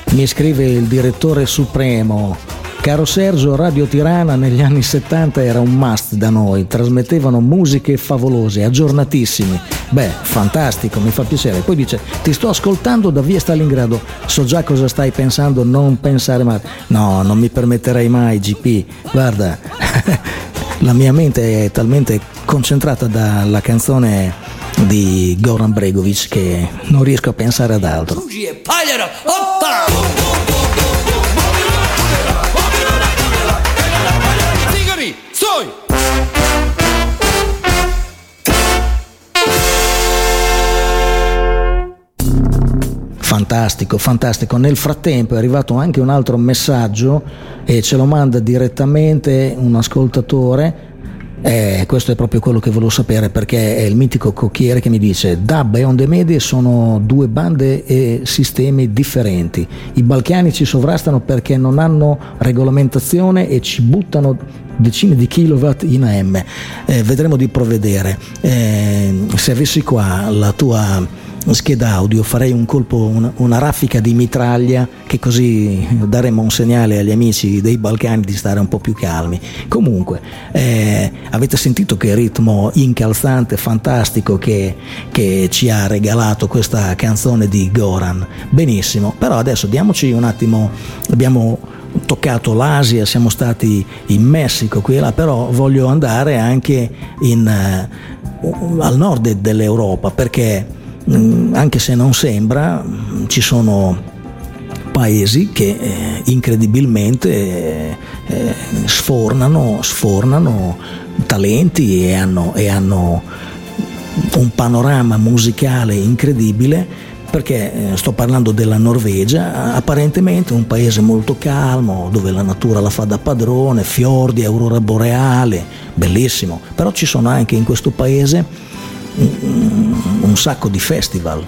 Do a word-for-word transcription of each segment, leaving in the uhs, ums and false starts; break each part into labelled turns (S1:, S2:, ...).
S1: Mi scrive il direttore supremo: caro Sergio, Radio Tirana negli anni settanta era un must da noi, trasmettevano musiche favolose, aggiornatissimi. Beh, fantastico, mi fa piacere. Poi dice: ti sto ascoltando da via Stalingrado, so già cosa stai pensando, non pensare mai. No, non mi permetterei mai, G P. Guarda, la mia mente è talmente concentrata dalla canzone di Goran Bregovic che non riesco a pensare ad altro. Fantastico, fantastico. Nel frattempo è arrivato anche un altro messaggio e ce lo manda direttamente un ascoltatore. Eh, questo è proprio quello che volevo sapere, perché è il mitico Cocchiere che mi dice: Dub e Onde Medie sono due bande e sistemi differenti. I balcanici sovrastano perché non hanno regolamentazione e ci buttano decine di kilowatt in A M. Eh, vedremo di provvedere. Eh, se avessi qua la tua scheda audio farei un colpo, una, una raffica di mitraglia, che così daremo un segnale agli amici dei Balcani di stare un po' più calmi. Comunque eh, avete sentito che ritmo incalzante, fantastico che, che ci ha regalato questa canzone di Goran. Benissimo, però adesso diamoci un attimo, abbiamo toccato l'Asia, siamo stati in Messico qui e là, però voglio andare anche in, uh, al nord dell'Europa, perché anche se non sembra, ci sono paesi che eh, incredibilmente eh, eh, sfornano, sfornano talenti e hanno, e hanno un panorama musicale incredibile, perché eh, sto parlando della Norvegia, apparentemente un paese molto calmo, dove la natura la fa da padrone, fiordi, aurora boreale, bellissimo, però ci sono anche in questo paese un sacco di festival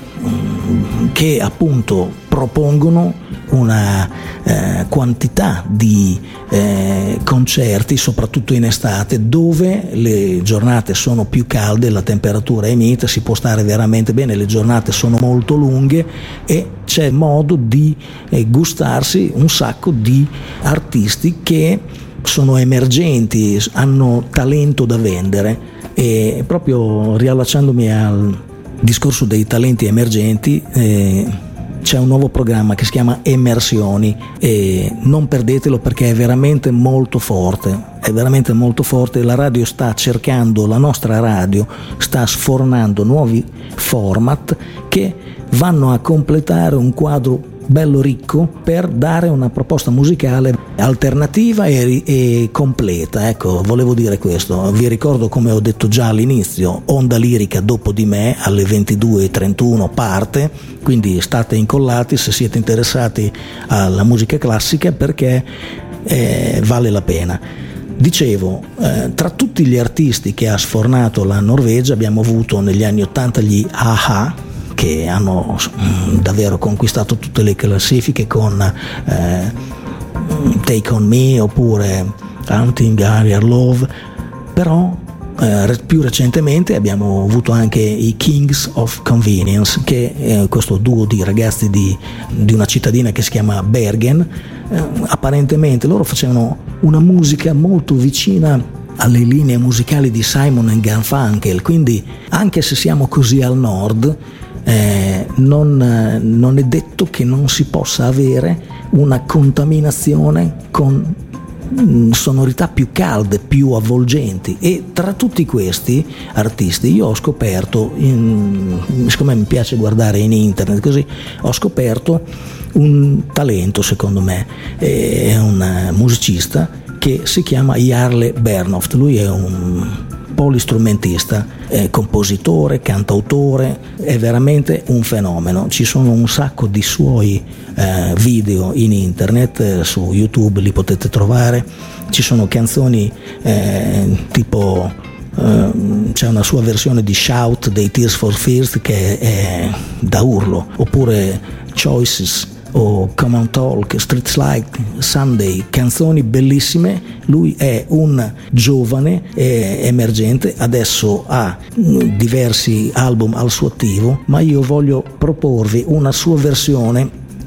S1: che appunto propongono una eh, quantità di eh, concerti, soprattutto in estate, dove le giornate sono più calde, la temperatura è mite, si può stare veramente bene, le giornate sono molto lunghe e c'è modo di eh, gustarsi un sacco di artisti che sono emergenti, hanno talento da vendere. E proprio riallacciandomi al discorso dei talenti emergenti, eh, c'è un nuovo programma che si chiama Emersioni e non perdetelo, perché è veramente molto forte, è veramente molto forte. La radio sta cercando, la nostra radio sta sfornando nuovi format che vanno a completare un quadro bello ricco per dare una proposta musicale alternativa e, e completa. Ecco, volevo dire questo. Vi ricordo, come ho detto già all'inizio, Onda Lirica dopo di me alle ventidue e trentuno parte, quindi state incollati se siete interessati alla musica classica, perché eh, vale la pena. Dicevo, eh, tra tutti gli artisti che ha sfornato la Norvegia abbiamo avuto negli anni ottanta gli A-ha, che hanno mh, davvero conquistato tutte le classifiche con eh, Take On Me oppure Hunting Area Love, però eh, più recentemente abbiamo avuto anche i Kings of Convenience, che è questo duo di ragazzi di, di una cittadina che si chiama Bergen. Eh, apparentemente loro facevano una musica molto vicina alle linee musicali di Simon and Garfunkel, quindi anche se siamo così al nord, Eh, non, eh, non è detto che non si possa avere una contaminazione con mh, sonorità più calde, più avvolgenti. E tra tutti questi artisti io ho scoperto, in, siccome mi piace guardare in internet così, ho scoperto un talento, secondo me, è un musicista che si chiama Jarle Bernhoft. Lui è un polistrumentista, eh, compositore, cantautore, è veramente un fenomeno. Ci sono un sacco di suoi eh, video in internet, eh, su YouTube li potete trovare. Ci sono canzoni eh, tipo eh, c'è una sua versione di Shout dei Tears for Fears che è da urlo, oppure Choices o Come On Talk, Streets Like Sunday, canzoni bellissime. Lui è un giovane eh, emergente, adesso ha diversi album al suo attivo, ma io voglio proporvi una sua versione che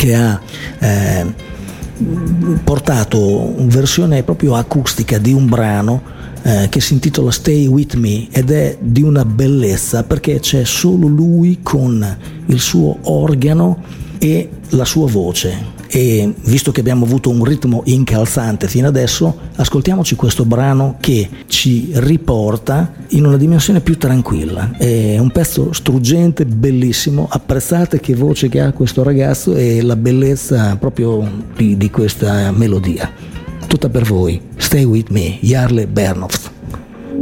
S1: che ha eh, portato una versione proprio acustica di un brano eh, che si intitola Stay With Me, ed è di una bellezza perché c'è solo lui con il suo organo e la sua voce. E visto che abbiamo avuto un ritmo incalzante fino adesso, ascoltiamoci questo brano che ci riporta in una dimensione più tranquilla. È un pezzo struggente, bellissimo. Apprezzate che voce che ha questo ragazzo e la bellezza proprio di, di questa melodia. Tutta per voi. Stay With Me, Jarle Bernhoft.